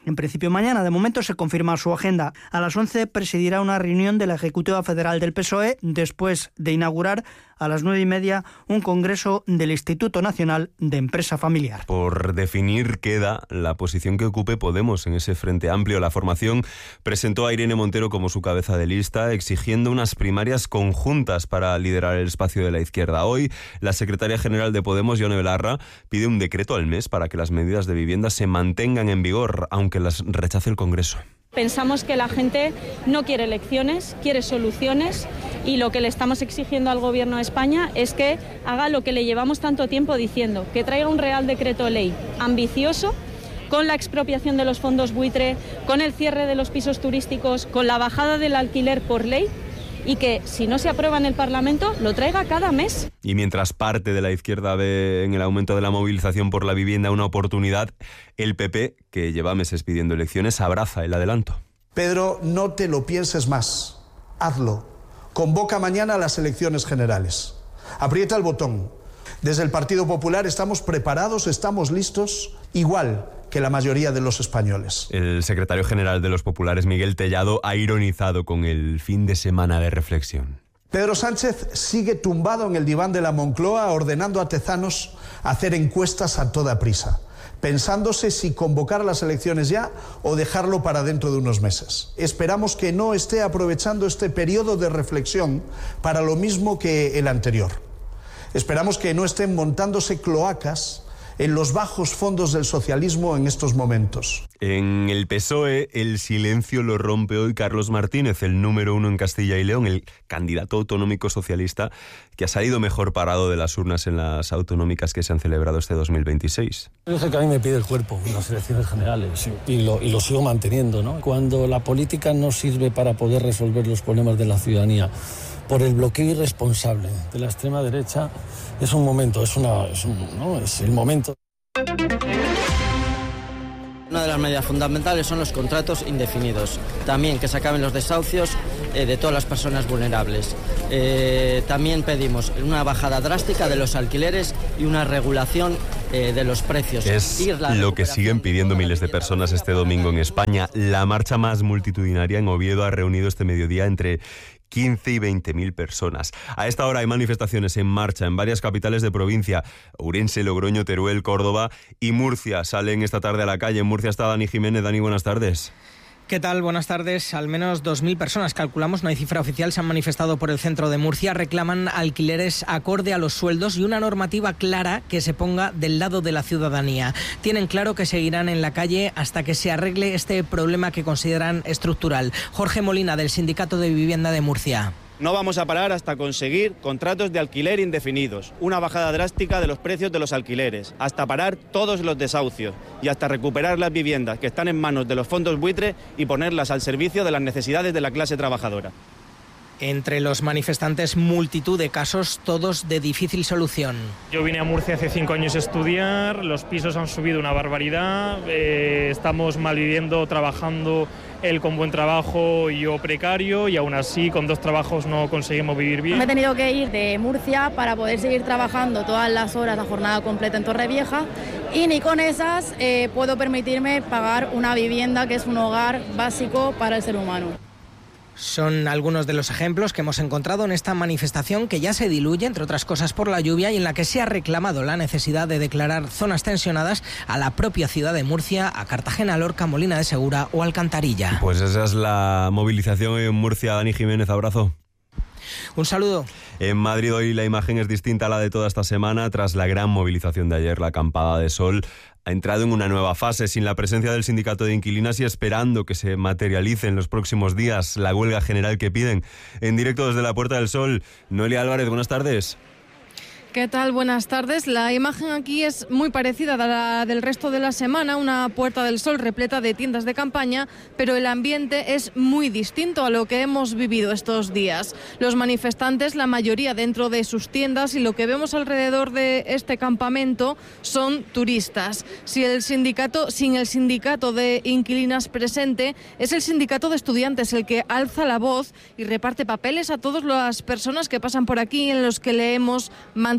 En principio mañana, de momento se confirma su agenda. A las once presidirá una reunión de la Ejecutiva Federal del P S O E después de inaugurar a las nueve y media un congreso del Instituto Nacional de Empresa Familiar. Por definir queda la posición que ocupe Podemos en ese Frente Amplio. La formación presentó a Irene Montero como su cabeza de lista, exigiendo unas primarias conjuntas para liderar el espacio de la izquierda. Hoy, la secretaria general de Podemos, Yone Belarra, pide un decreto al mes para que las medidas de vivienda se mantengan en vigor, aunque las rechace el Congreso. Pensamos que la gente no quiere elecciones, quiere soluciones, y lo que le estamos exigiendo al Gobierno de España es que haga lo que le llevamos tanto tiempo diciendo, que traiga un Real Decreto Ley ambicioso, con la expropiación de los fondos buitre, con el cierre de los pisos turísticos, con la bajada del alquiler por ley, y que si no se aprueba en el Parlamento, lo traiga cada mes. Y mientras parte de la izquierda ve en el aumento de la movilización por la vivienda una oportunidad, el P P, que lleva meses pidiendo elecciones, abraza el adelanto. Pedro, no te lo pienses más. Hazlo. Convoca mañana las elecciones generales. Aprieta el botón. Desde el Partido Popular estamos preparados, estamos listos, igual que la mayoría de los españoles. El secretario general de los populares, Miguel Tellado, ha ironizado con el fin de semana de reflexión. Pedro Sánchez sigue tumbado en el diván de la Moncloa ordenando a Tezanos hacer encuestas a toda prisa, pensándose si convocar las elecciones ya o dejarlo para dentro de unos meses. Esperamos que no esté aprovechando este periodo de reflexión para lo mismo que el anterior. Esperamos que no estén montándose cloacas en los bajos fondos del socialismo en estos momentos. En el P S O E, el silencio lo rompe hoy Carlos Martínez, el número uno en Castilla y León, el candidato autonómico socialista que ha salido mejor parado de las urnas en las autonómicas que se han celebrado este dos mil veintiséis. Es el que a mí me pide el cuerpo en las elecciones generales y lo, y lo sigo manteniendo, ¿no? Cuando la política no sirve para poder resolver los problemas de la ciudadanía por el bloqueo irresponsable de la extrema derecha, es un momento, es, una, es, un, ¿no? es el momento. Una de las medidas fundamentales son los contratos indefinidos. También que se acaben los desahucios eh, de todas las personas vulnerables. Eh, también pedimos una bajada drástica de los alquileres y una regulación eh, de los precios. Es lo que siguen pidiendo miles de personas este domingo en España. La marcha más multitudinaria en Oviedo ha reunido este mediodía entre quince y veinte mil personas. A esta hora hay manifestaciones en marcha en varias capitales de provincia. Ourense, Logroño, Teruel, Córdoba y Murcia salen esta tarde a la calle. En Murcia está Dani Jiménez. Dani, buenas tardes. ¿Qué tal? Buenas tardes. Al menos dos mil personas, calculamos, no hay cifra oficial, se han manifestado por el centro de Murcia. Reclaman alquileres acorde a los sueldos y una normativa clara que se ponga del lado de la ciudadanía. Tienen claro que seguirán en la calle hasta que se arregle este problema que consideran estructural. Jorge Molina, del Sindicato de Vivienda de Murcia. No vamos a parar hasta conseguir contratos de alquiler indefinidos, una bajada drástica de los precios de los alquileres, hasta parar todos los desahucios y hasta recuperar las viviendas que están en manos de los fondos buitre y ponerlas al servicio de las necesidades de la clase trabajadora. Entre los manifestantes, multitud de casos, todos de difícil solución. Yo vine a Murcia hace cinco años a estudiar, los pisos han subido una barbaridad, eh, estamos malviviendo, trabajando él con buen trabajo y yo precario, y aún así con dos trabajos no conseguimos vivir bien. Me he tenido que ir de Murcia para poder seguir trabajando todas las horas, la jornada completa en Torrevieja, y ni con esas eh, puedo permitirme pagar una vivienda que es un hogar básico para el ser humano. Son algunos de los ejemplos que hemos encontrado en esta manifestación que ya se diluye, entre otras cosas, por la lluvia, y en la que se ha reclamado la necesidad de declarar zonas tensionadas a la propia ciudad de Murcia, a Cartagena, Lorca, Molina de Segura o Alcantarilla. Pues esa es la movilización en Murcia. Dani Jiménez, abrazo. Un saludo. En Madrid hoy la imagen es distinta a la de toda esta semana. Tras la gran movilización de ayer, la acampada de sol ha entrado en una nueva fase sin la presencia del sindicato de inquilinas y esperando que se materialice en los próximos días la huelga general que piden. En directo desde la Puerta del Sol, Noelia Álvarez, buenas tardes. ¿Qué tal? Buenas tardes. La imagen aquí es muy parecida a la del resto de la semana, una Puerta del Sol repleta de tiendas de campaña, pero el ambiente es muy distinto a lo que hemos vivido estos días. Los manifestantes, la mayoría dentro de sus tiendas, y lo que vemos alrededor de este campamento son turistas. Si el sindicato, sin el sindicato de inquilinas presente, es el sindicato de estudiantes el que alza la voz y reparte papeles a todas las personas que pasan por aquí, en los que leemos mantener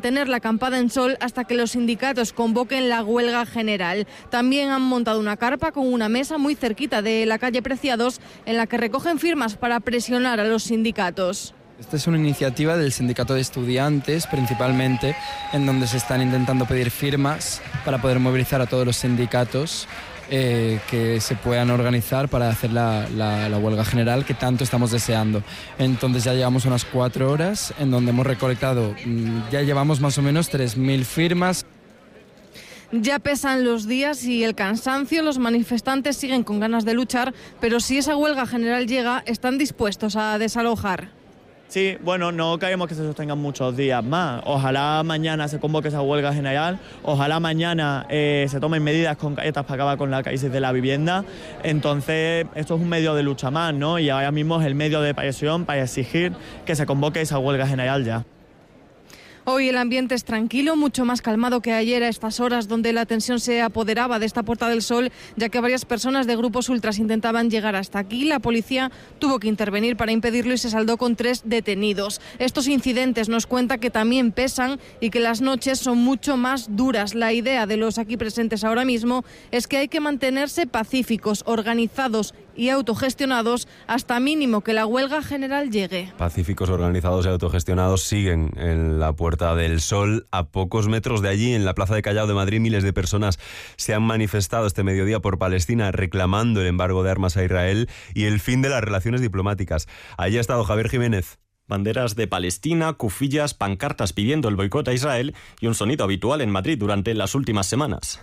mantener la acampada en Sol hasta que los sindicatos convoquen la huelga general. También han montado una carpa con una mesa muy cerquita de la calle Preciados en la que recogen firmas para presionar a los sindicatos. Esta es una iniciativa del sindicato de estudiantes, principalmente, en donde se están intentando pedir firmas para poder movilizar a todos los sindicatos eh, que se puedan organizar para hacer la, la, la huelga general que tanto estamos deseando. Entonces ya llevamos unas cuatro horas en donde hemos recolectado, ya llevamos más o menos tres mil firmas. Ya pesan los días y el cansancio, los manifestantes siguen con ganas de luchar, pero si esa huelga general llega, están dispuestos a desalojar. Sí, bueno, no queremos que se sostengan muchos días más. Ojalá mañana se convoque esa huelga general, ojalá mañana eh, se tomen medidas concretas para acabar con la crisis de la vivienda. Entonces, esto es un medio de lucha más, ¿no? Y ahora mismo es el medio de presión para exigir que se convoque esa huelga general ya. Hoy el ambiente es tranquilo, mucho más calmado que ayer a estas horas, donde la tensión se apoderaba de esta Puerta del Sol, ya que varias personas de grupos ultras intentaban llegar hasta aquí. La policía tuvo que intervenir para impedirlo y se saldó con tres detenidos. Estos incidentes nos cuenta que también pesan y que las noches son mucho más duras. La idea de los aquí presentes ahora mismo es que hay que mantenerse pacíficos, organizados y autogestionados hasta mínimo que la huelga general llegue. Pacíficos, organizados y autogestionados siguen en la Puerta del Sol. A pocos metros de allí, en la Plaza de Callao de Madrid, miles de personas se han manifestado este mediodía por Palestina reclamando el embargo de armas a Israel y el fin de las relaciones diplomáticas. Allí ha estado Javier Jiménez. Banderas de Palestina, cufillas, pancartas pidiendo el boicot a Israel y un sonido habitual en Madrid durante las últimas semanas.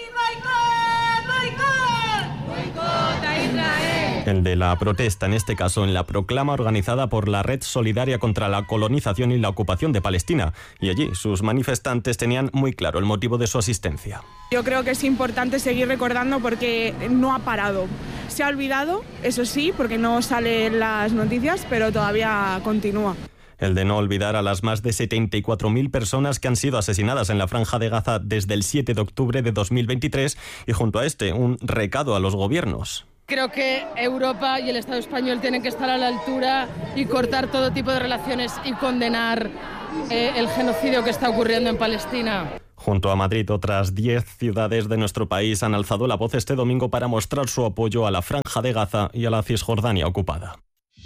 El de la protesta, en este caso en la proclama organizada por la Red Solidaria contra la Colonización y la Ocupación de Palestina. Y allí sus manifestantes tenían muy claro el motivo de su asistencia. Yo creo que es importante seguir recordando porque no ha parado. Se ha olvidado, eso sí, porque no sale en las noticias, pero todavía continúa. El de no olvidar a las más de setenta y cuatro mil personas que han sido asesinadas en la Franja de Gaza desde el siete de octubre de dos mil veintitrés y junto a este un recado a los gobiernos. Creo que Europa y el Estado español tienen que estar a la altura y cortar todo tipo de relaciones y condenar eh, el genocidio que está ocurriendo en Palestina. Junto a Madrid, otras diez ciudades de nuestro país han alzado la voz este domingo para mostrar su apoyo a la Franja de Gaza y a la Cisjordania ocupada.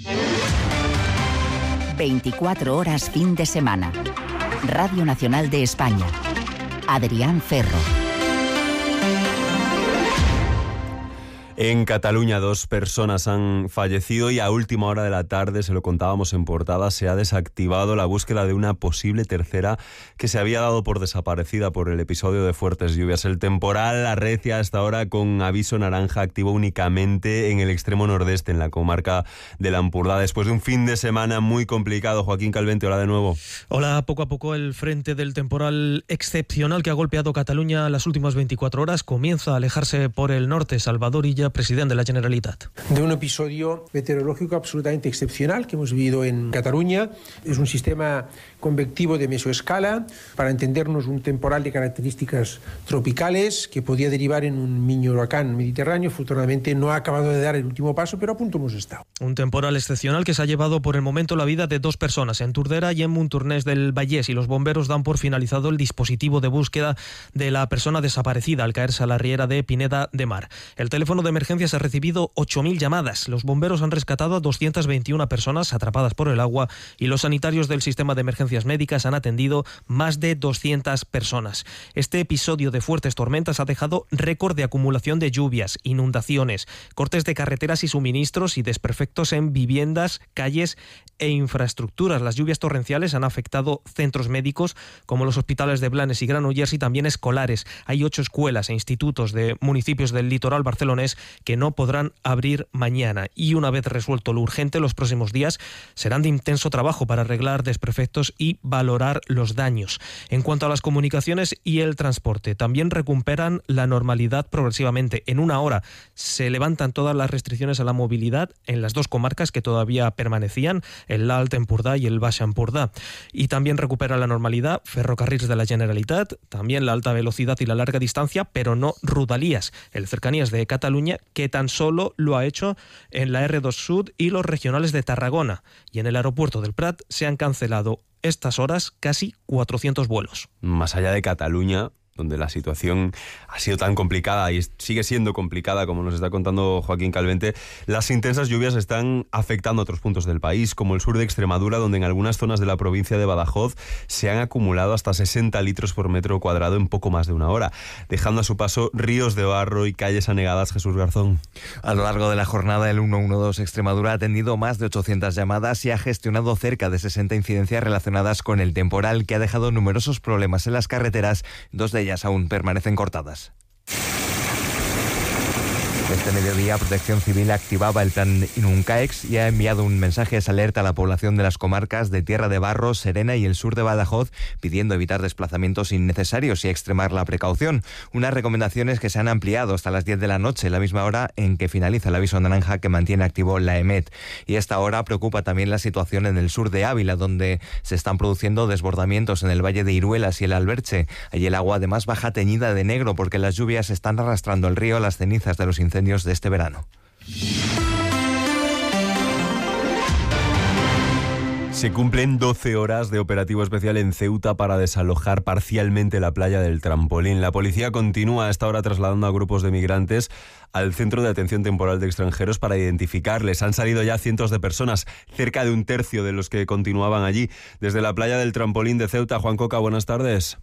veinticuatro horas fin de semana. Radio Nacional de España. Adrián Ferro. En Cataluña dos personas han fallecido y a última hora de la tarde, se lo contábamos en portada, se ha desactivado la búsqueda de una posible tercera que se había dado por desaparecida por el episodio de fuertes lluvias. El temporal arrecia hasta ahora con aviso naranja activo únicamente en el extremo nordeste, en la comarca del Ampurdá. Después de un fin de semana muy complicado, Joaquín Calvente, hola de nuevo. Hola, poco a poco el frente del temporal excepcional que ha golpeado Cataluña las últimas veinticuatro horas comienza a alejarse por el norte. Salvador Illa, presidente de la Generalitat. De un episodio meteorológico absolutamente excepcional que hemos vivido en Cataluña. Es un sistema convectivo de mesoescala, para entendernos un temporal de características tropicales que podía derivar en un mini huracán mediterráneo. Afortunadamente no ha acabado de dar el último paso, pero a punto hemos estado. Un temporal excepcional que se ha llevado por el momento la vida de dos personas en Turdera y en Montornès del Vallès, y los bomberos dan por finalizado el dispositivo de búsqueda de la persona desaparecida al caerse a la riera de Pineda de Mar. El teléfono de emergencias ha recibido ocho mil llamadas. Los bomberos han rescatado a doscientas veintiuna personas atrapadas por el agua y los sanitarios del sistema de emergencias médicas han atendido más de doscientas personas. Este episodio de fuertes tormentas ha dejado récord de acumulación de lluvias, inundaciones, cortes de carreteras y suministros y desperfectos en viviendas, calles e infraestructuras. Las lluvias torrenciales han afectado centros médicos como los hospitales de Blanes y Granollers y también escolares. Hay ocho escuelas e institutos de municipios del litoral barcelonés que no podrán abrir mañana. Y una vez resuelto lo urgente, los próximos días serán de intenso trabajo para arreglar desperfectos y valorar los daños. En cuanto a las comunicaciones y el transporte, también recuperan la normalidad progresivamente. En una hora se levantan todas las restricciones a la movilidad en las dos comarcas que todavía permanecían, el Alt Empordà y el Baix Empordà. Y también recupera la normalidad Ferrocarrils de la Generalitat, también la alta velocidad y la larga distancia, pero no Rodalies, el Cercanías de Cataluña, que tan solo lo ha hecho en la erre dos Sud y los regionales de Tarragona. Y en el aeropuerto del Prat se han cancelado estas horas casi cuatrocientos vuelos. Más allá de Cataluña, donde la situación ha sido tan complicada y sigue siendo complicada, como nos está contando Joaquín Calvente, las intensas lluvias están afectando a otros puntos del país, como el sur de Extremadura, donde en algunas zonas de la provincia de Badajoz se han acumulado hasta sesenta litros por metro cuadrado en poco más de una hora, dejando a su paso ríos de barro y calles anegadas. Jesús Garzón. A lo largo de la jornada, el ciento doce Extremadura ha atendido más de ochocientas llamadas y ha gestionado cerca de sesenta incidencias relacionadas con el temporal, que ha dejado numerosos problemas en las carreteras, dos de ellas aún permanecen cortadas. Este mediodía, Protección Civil activaba el plan Inuncaex y ha enviado un mensaje de alerta a la población de las comarcas de Tierra de Barro, Serena y el sur de Badajoz, pidiendo evitar desplazamientos innecesarios y extremar la precaución. Unas recomendaciones que se han ampliado hasta las diez de la noche, la misma hora en que finaliza el aviso naranja que mantiene activo la EMET. Y a esta hora preocupa también la situación en el sur de Ávila, donde se están produciendo desbordamientos en el valle de Iruelas y el Alberche. Allí el agua además baja teñida de negro porque las lluvias están arrastrando al río las cenizas de los incendios de este verano. Se cumplen doce horas de operativo especial en Ceuta para desalojar parcialmente la playa del Trampolín. La policía continúa a esta hora trasladando a grupos de migrantes al Centro de Atención Temporal de Extranjeros para identificarles. Han salido ya cientos de personas, cerca de un tercio de los que continuaban allí. Desde la playa del Trampolín de Ceuta, Juan Coca, buenas tardes.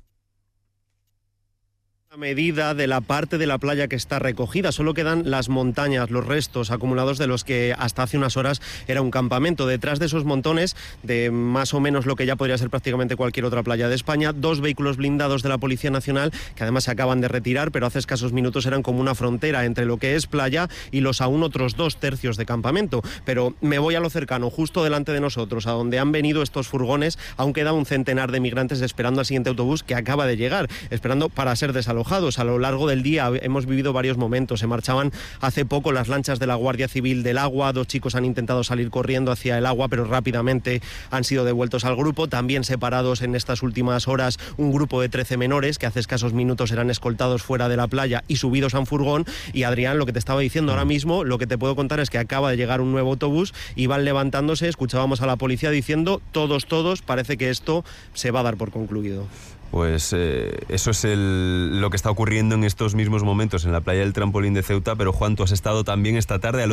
Medida de la parte de la playa que está recogida, solo quedan las montañas, los restos acumulados de los que hasta hace unas horas era un campamento. Detrás de esos montones, de más o menos lo que ya podría ser prácticamente cualquier otra playa de España, dos vehículos blindados de la Policía Nacional que además se acaban de retirar, pero hace escasos minutos eran como una frontera entre lo que es playa y los aún otros dos tercios de campamento. Pero me voy a lo cercano, justo delante de nosotros, a donde han venido estos furgones. Aún queda un centenar de migrantes esperando al siguiente autobús que acaba de llegar, esperando para ser desalojados. A lo largo del día hemos vivido varios momentos. Se marchaban hace poco las lanchas de la Guardia Civil del Agua. Dos chicos han intentado salir corriendo hacia el agua, pero rápidamente han sido devueltos al grupo. También separados en estas últimas horas un grupo de trece menores que hace escasos minutos eran escoltados fuera de la playa y subidos a un furgón. Y Adrián, lo que te estaba diciendo ahora mismo, lo que te puedo contar es que acaba de llegar un nuevo autobús y van levantándose. Escuchábamos a la policía diciendo todos, todos, parece que esto se va a dar por concluido. Pues eh, eso es el, lo que está ocurriendo en estos mismos momentos en la playa del Trampolín de Ceuta. Pero Juan, tú has estado también esta tarde al